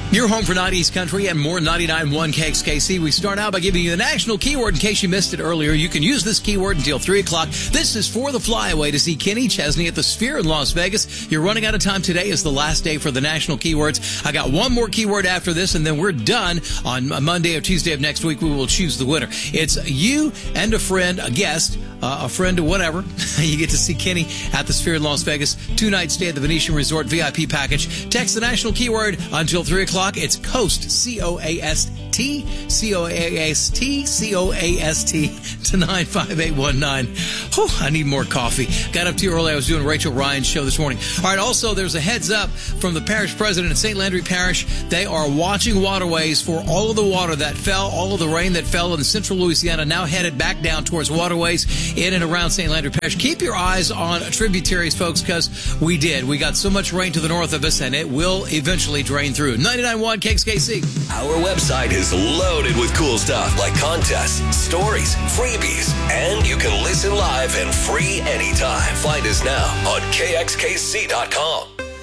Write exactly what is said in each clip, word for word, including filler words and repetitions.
Your home for nineties country and more. Ninety-nine point one K X K C. We start out by giving you the national keyword in case you missed it earlier. You can use this keyword until three o'clock. This is for the flyaway to see Kenny Chesney at the Sphere in Las Vegas. You're running out of time. Today is the last day for the national keywords. I got one more keyword after this, and then we're done. On Monday or Tuesday of next week, we will choose the winner. It's you and a friend, a guest, uh, a friend or whatever. You get to see Kenny at the Sphere in Las Vegas. Two-night stay at the Venetian Resort V I P package. Text the national keyword until three o'clock. It's COAST, C O A S T, C O A S T, C O A S T to nine five eight one nine. Whew, I need more coffee. Got up too early. I was doing Rachel Ryan's show this morning. All right, also, there's a heads up from the parish president of Saint Landry Parish. They are watching waterways for all of the water that fell, all of the rain that fell in central Louisiana, now headed back down towards waterways in and around Saint Landry Parish. Keep your eyes on tributaries, folks, because we did. We got so much rain to the north of us, and it will eventually drain through. ninety-nine point one K X K C. Our website is loaded with cool stuff like contests, stories, freebies, and you can listen live and free anytime. Find us now on K X K C dot com.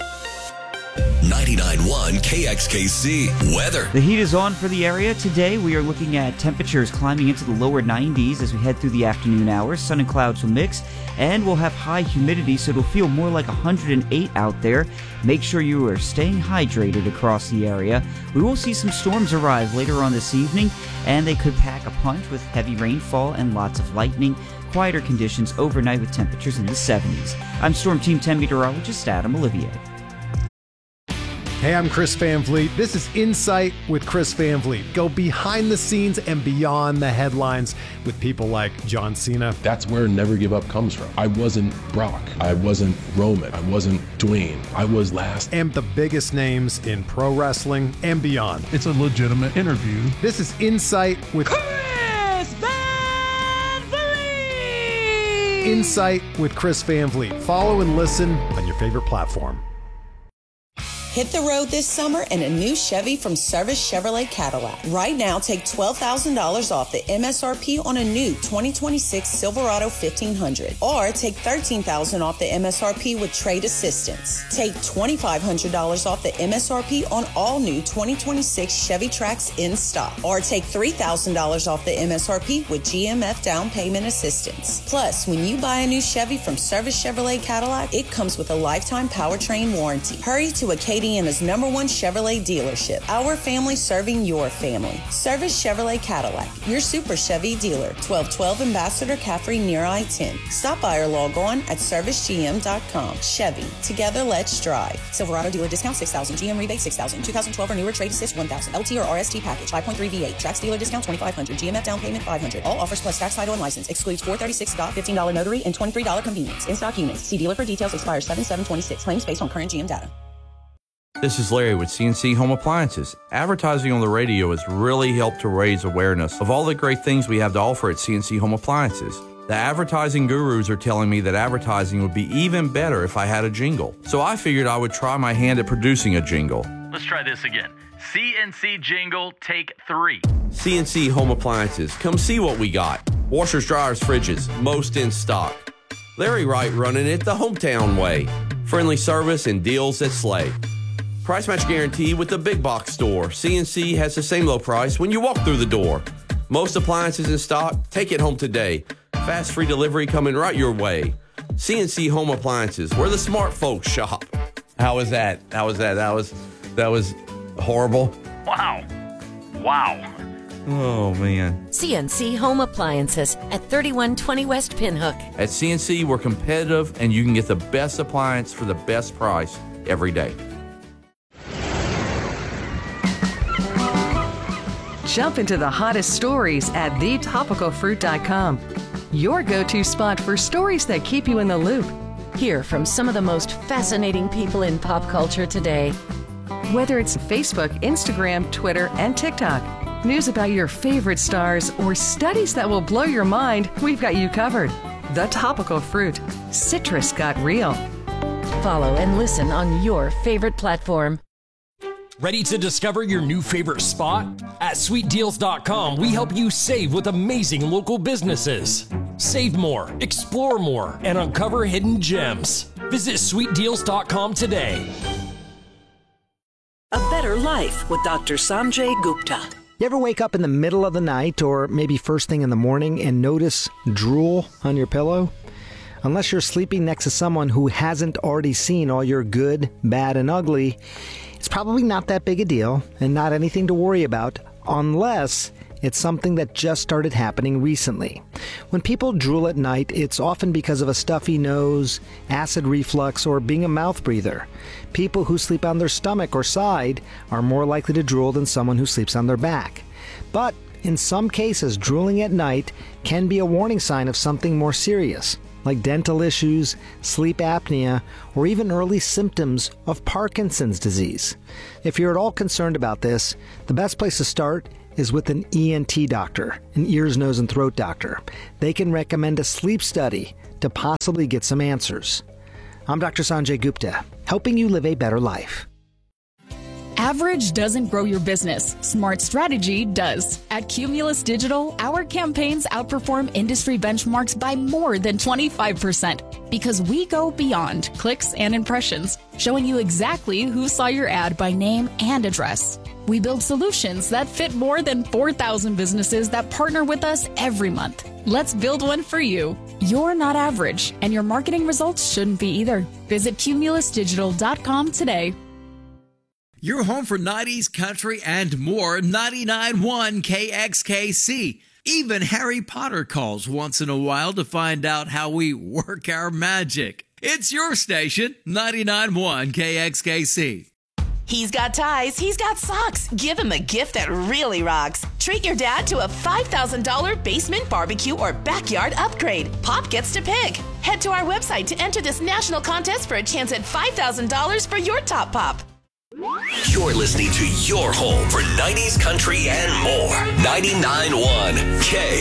ninety-nine point one K X K C weather. The heat is on for the area. Today we are looking at temperatures climbing into the lower nineties as we head through the afternoon hours. Sun and clouds will mix, and we'll have high humidity, so it'll feel more like one hundred eight out there. Make sure you are staying hydrated across the area. We will see some storms arrive later on this evening, and they could pack a punch with heavy rainfall and lots of lightning. Quieter conditions overnight with temperatures in the seventies. I'm Storm Team ten meteorologist Adam Olivier. Hey, I'm Chris Van Vliet. This is Insight with Chris Van Vliet. Go behind the scenes and beyond the headlines with people like John Cena. That's where Never Give Up comes from. I wasn't Brock. I wasn't Roman. I wasn't Dwayne. I was last. And the biggest names in pro wrestling and beyond. It's a legitimate interview. This is Insight with Chris Van Vliet. Insight with Chris Van Vliet. Follow and listen on your favorite platform. Hit the road this summer in a new Chevy from Service Chevrolet Cadillac. Right now, take twelve thousand dollars off the M S R P on a new twenty twenty-six Silverado fifteen hundred. Or take thirteen thousand dollars off the M S R P with trade assistance. Take twenty-five hundred dollars off the M S R P on all new twenty twenty-six Chevy Trax in stock. Or take three thousand dollars off the M S R P with G M F down payment assistance. Plus, when you buy a new Chevy from Service Chevrolet Cadillac, it comes with a lifetime powertrain warranty. Hurry to Acadiana's number one Chevrolet dealership. Our family serving your family. Service Chevrolet Cadillac, your Super Chevy dealer. twelve twelve Ambassador Caffrey near I ten. Stop by or log on at service G M dot com. Chevy, together let's drive. Silverado dealer discount six thousand, G M rebate six thousand, two thousand twelve or newer trade assist one thousand, L T or R S T package five point three V eight, Trax dealer discount twenty-five hundred, G M F down payment five hundred. All offers plus tax, title, and license. Excludes four thirty-six doc, fifteen dollars notary, and twenty-three dollars convenience. In stock units. See dealer for details. Expires seven seven twenty-six. Claims based on current G M data. This is Larry with C N C Home Appliances. Advertising on the radio has really helped to raise awareness of all the great things we have to offer at C N C Home Appliances. The advertising gurus are telling me that advertising would be even better if I had a jingle. So I figured I would try my hand at producing a jingle. Let's try this again. C N C jingle, take three. C N C Home Appliances. Come see what we got. Washers, dryers, fridges, most in stock. Larry Wright running it the hometown way. Friendly service and deals that slay. Price match guarantee with the big box store. C N C has the same low price when you walk through the door. Most appliances in stock, take it home today. Fast free delivery coming right your way. C N C Home Appliances, where the smart folks shop. How was that? How was that? That was that was horrible. Wow. Wow. Oh, man. C N C Home Appliances at thirty-one twenty West Pinhook. At C N C, we're competitive, and you can get the best appliance for the best price every day. Jump into the hottest stories at the topical fruit dot com. Your go-to spot for stories that keep you in the loop. Hear from some of the most fascinating people in pop culture today. Whether it's Facebook, Instagram, Twitter, and TikTok, news about your favorite stars, or studies that will blow your mind, we've got you covered. The Topical Fruit. Citrus got real. Follow and listen on your favorite platform. Ready to discover your new favorite spot? At sweet deals dot com, we help you save with amazing local businesses. Save more, explore more, and uncover hidden gems. Visit sweet deals dot com today. A better life with Doctor Sanjay Gupta. You ever wake up in the middle of the night or maybe first thing in the morning and notice drool on your pillow? Unless you're sleeping next to someone who hasn't already seen all your good, bad, and ugly, it's probably not that big a deal and not anything to worry about unless it's something that just started happening recently. When people drool at night, it's often because of a stuffy nose, acid reflux, or being a mouth breather. People who sleep on their stomach or side are more likely to drool than someone who sleeps on their back. But in some cases, drooling at night can be a warning sign of something more serious, like dental issues, sleep apnea, or even early symptoms of Parkinson's disease. If you're at all concerned about this, the best place to start is with an E N T doctor, an ears, nose, and throat doctor. They can recommend a sleep study to possibly get some answers. I'm Doctor Sanjay Gupta, helping you live a better life. Average doesn't grow your business. Smart strategy does. At Cumulus Digital, our campaigns outperform industry benchmarks by more than twenty-five percent because we go beyond clicks and impressions, showing you exactly who saw your ad by name and address. We build solutions that fit more than four thousand businesses that partner with us every month. Let's build one for you. You're not average, and your marketing results shouldn't be either. Visit cumulus digital dot com today. You're home for nineties, country, and more. ninety-nine point one K X K C. Even Harry Potter calls once in a while to find out how we work our magic. It's your station, ninety-nine point one K X K C. He's got ties, he's got socks. Give him a gift that really rocks. Treat your dad to a five thousand dollars basement barbecue or backyard upgrade. Pop gets to pick. Head to our website to enter this national contest for a chance at five thousand dollars for your top pop. You're listening to your home for nineties, country, and more. ninety-nine point one K